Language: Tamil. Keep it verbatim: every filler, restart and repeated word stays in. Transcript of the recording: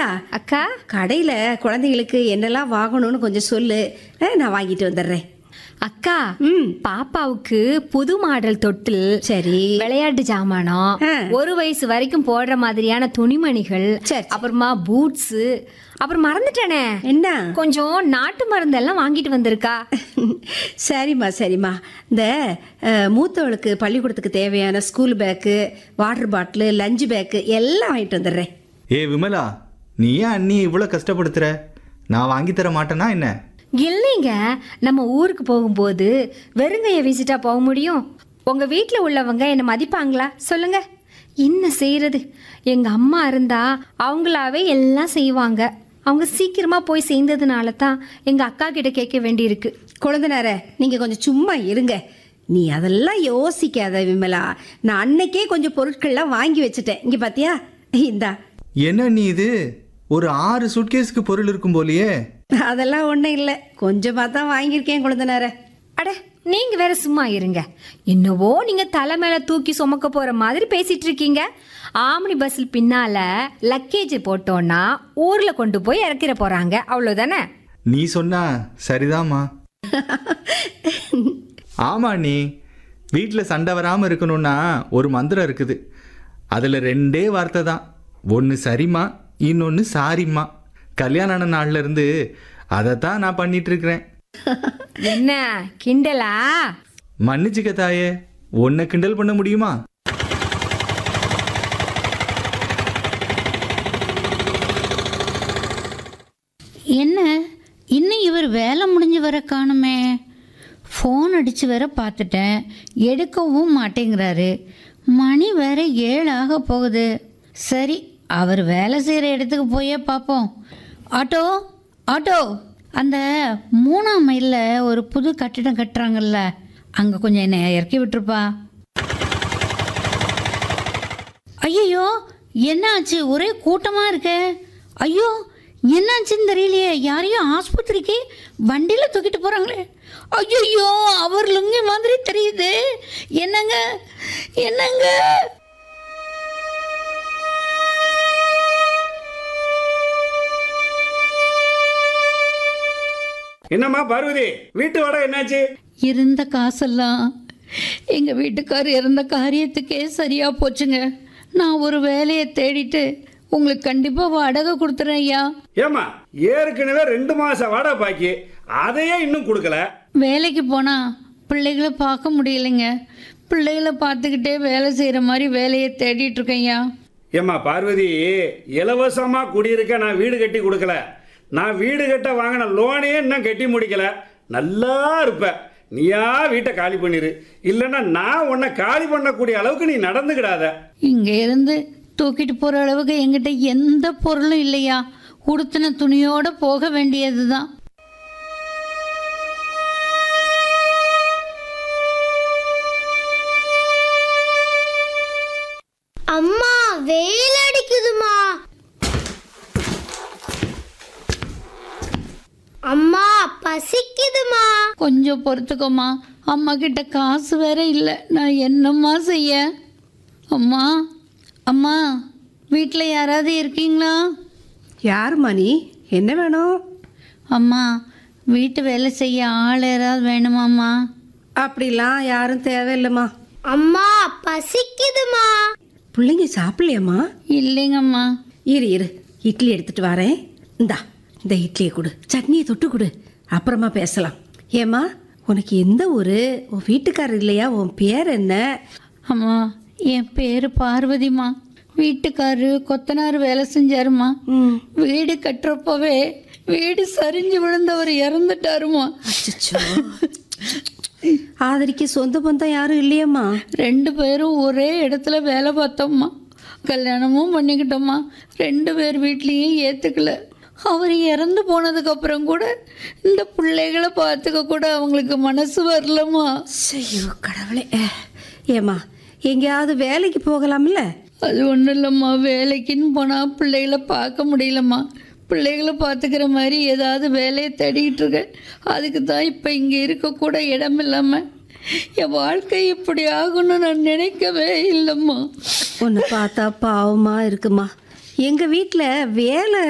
விமலா, அக்கா, கடையில் குழந்தைகளுக்கு என்னெல்லாம் வாங்கணும்னு கொஞ்சம் சொல்லு. அஹ், நான் வாங்கிட்டு வந்துடுறேன். அக்கா, ம் பாப்பாவுக்கு புது மாடல் தொட்டில், சரி. விளையாட்டு ஜாமானம், ஆ. ஒரு வயசு வரைக்கும் போடுற மாதிரியான துணிமணிகள், சரி. அப்புறமா பூட்ஸ், அப்புறம் மறந்துட்டேனே, என்ன? கொஞ்சம் நாட்டு மருந்தெல்லாம் வாங்கிட்டு வந்திருக்கா. சரிம்மா சரிம்மா. இந்த அஹ், மூத்தவளுக்கு பள்ளிக்கூடத்துக்கு தேவையான school bag, water bottle, lunch bag எல்லாம் வாங்கிட்டு வந்துடுறேன். ஏ விமலா, நீ ஏன் அண்ணி இவ்வளோ கஷ்டப்படுத்துற? நான் வாங்கி தர மாட்டேனா என்ன? இல்லைங்க, நம்ம ஊருக்கு போகும்போது வெறுங்கைய வீசிட்டா போக முடியும்? உங்க வீட்டில் உள்ளவங்க என்ன மதிப்பாங்களா சொல்லுங்க? என்ன செய்யறது, எங்க அம்மா இருந்தா அவங்களாவே எல்லாம் செய்வாங்க. அவங்க சீக்கிரமா போய் சேர்ந்ததுனால தான் எங்க அக்கா கிட்ட கேட்க வேண்டியிருக்கு. குழந்தைனார, நீங்கள் கொஞ்சம் சும்மா இருங்க. நீ அதெல்லாம் யோசிக்காத விமலா. நான் அன்னைக்கே கொஞ்சம் பொருட்கள்லாம் வாங்கி வச்சுட்டேன். இங்கே பார்த்தியா, இந்தா. என்ன நீ இது ஒரு ஆறு சுட்கேஸ்க்கு பொருள் இருக்கும் போலியே. அதெல்லாம் ஒன்றும் இல்லை, கொஞ்சமாக தான் வாங்கியிருக்கேன் குழந்தைனார. அட, நீங்க வேற சும்மா இருங்க. என்னவோ நீங்க தலை மேல தூக்கி சுமக்க போற மாதிரி பேசிட்டு இருக்கீங்க. ஆம்னி பஸ்ஸில் பின்னால லக்கேஜ் போட்டோன்னா ஊர்ல கொண்டு போய் இறக்கிற போறாங்க, அவ்வளவுதானே? நீ சொன்னா சரிதாம்மா. ஆமா, நீ வீட்டில் சண்டை வராமல் இருக்கணும்னா ஒரு மந்திரம் இருக்குது. அதில் ரெண்டே வார்த்தை தான். ஒன்று சரிம்மா, இன்னொன்று சாரிம்மா. கல்யாண ஆன நாள்ல இருந்து அதை தான் நான் பண்ணிட்டு இருக்கிறேன். என்ன கிண்டலா? மன்னிச்சுக்க தாயே, உன்னை கிண்டல் பண்ண முடியுமா? என்ன இன்னும் இவர் வேலை முடிஞ்சு வர காணுமே. ஃபோன் அடித்து வேற பார்த்துட்டேன், எடுக்கவும் மாட்டேங்கிறாரு. மணி வேற ஏழு ஆக போகுது. சரி, அவர் வேலை செய்கிற இடத்துக்கு போயே பார்ப்போம். ஆட்டோ ஆட்டோ, அந்த மூணாம் மைலில் ஒரு புது கட்டிடம் கட்டுறாங்கல்ல, அங்கே கொஞ்சம் என்னை இறக்கி விட்டுருப்பா. ஐயோ, என்னாச்சு? ஒரே கூட்டமாக இருக்க. ஐயோ, என்னாச்சுன்னு தெரியலையே. யாரையும் ஆஸ்பத்திரிக்கு வண்டியில் தூக்கிட்டு போகிறாங்களே. ஐயோ, அவர் லுங்கி மாதிரி தெரியுது. என்னங்க என்னங்க? என்னம்மா பார்வதி, வீட்டு வாடகை என்னாச்சு? இருந்த காசெல்லாம் எங்கள் வீட்டுக்கார் இறந்த காரியத்துக்கே சரியாக போச்சுங்க. நான் ஒரு வேலையை தேடிட்டு உங்களுக்கு கண்டிப்பாக வாடகை கொடுத்துறேன் ஐயா. ஏம்மா, ஏற்கனவே ரெண்டு மாசம் வாடகை பாக்கி, அதையே இன்னும் கொடுக்கல. வேலைக்கு போனால் பிள்ளைகளை பார்க்க முடியலைங்க. பிள்ளைகளை பார்த்துக்கிட்டே வேலை செய்கிற மாதிரி வேலையை தேடிட்டு இருக்கேன் ஐயா. ஏம்மா பார்வதி, இலவசமா குடியிருக்க நான் வீடு கட்டி கொடுக்கல. நான் வீடு கட்ட வாங்கின லோனே இன்னும் கட்டி முடிக்கல. நல்லா இருப்ப, நீயா வீட்டை காலி பண்ணிரு. இல்லைன்னா நான் உன்னை காலி பண்ணக்கூடிய அளவுக்கு நீ நடந்துக்கிடாத. இங்கே இருந்து தூக்கிட்டு போகிற அளவுக்கு எங்கிட்ட எந்த பொருளும் இல்லையா. உடுத்தின துணியோடு போக வேண்டியது தான். அம்மா, வெயில் அடிக்குதுமா. அம்மா, பசிக்குதுமா. கொஞ்சம் பொறுத்துக்கோமா, அம்மா கிட்ட காசு வேற இல்லை. நான் என்னம்மா செய்ய? அம்மா அம்மா, வீட்டில் யாராவது இருக்கீங்களா? யாரும்மா நீ? என்ன வேணும்? அம்மா, வீட்டு வேலை செய்ய ஆள் யாராவது வேணுமாம்மா? அப்படிலாம் யாரும் தேவையில்லைம்மா. அம்மா, பசிக்குதுமா. பிள்ளைங்க சாப்பிடலையம்மா? இல்லைங்கம்மா. இரு இரு, இட்லி எடுத்துட்டு வரேன். இந்தா, இந்த இட்லியை கொடு, சட்னியை தொட்டு கொடு, அப்புறமா பேசலாம். ஏம்மா, உனக்கு எந்த ஊர்? உன் வீட்டுக்காரர் இல்லையா? உன் பேர் என்ன? அம்மா, என் பேர் பார்வதிம்மா. வீட்டுக்காரு கொத்தனார் வேலை செஞ்சாருமா. ம். வீடு கட்டுறப்பவே வீடு சரிஞ்சு விழுந்தவர் இறந்துட்டாருமா. அச்சச்சோ. ஆதரிக்க சொந்த பந்தம் யாரும் இல்லையம்மா? ரெண்டு பேரும் ஒரே இடத்துல வேலை பார்த்தோம்மா. கல்யாணமும் பண்ணிக்கிட்டோம்மா. ரெண்டு பேர் வீட்லேயும் ஏற்றுக்கல. அவர் இறந்து போனதுக்கப்புறம் கூட இந்த பிள்ளைகளை பார்த்துக்க கூட அவங்களுக்கு மனசு வரலம்மா. ஐயோ கடவுளே. ஏம்மா, எங்கேயாவது வேலைக்கு போகலாம்ல? அது ஒன்றும் இல்லைம்மா, வேலைக்குன்னு போனால் பிள்ளைகளை பார்க்க முடியலம்மா. பிள்ளைகளை பார்த்துக்கிற மாதிரி ஏதாவது வேலையை தேடிக்கிட்டு இருக்கேன். அதுக்கு தான் இப்போ இங்கே இருக்கக்கூட இடம் இல்லாமல் என் வாழ்க்கை இப்படி ஆகும்னு நான் நினைக்கவே இல்லைம்மா. உன்னை பார்த்தா பாவமாக இருக்குமா. எங்கள் வீட்டில் வேலை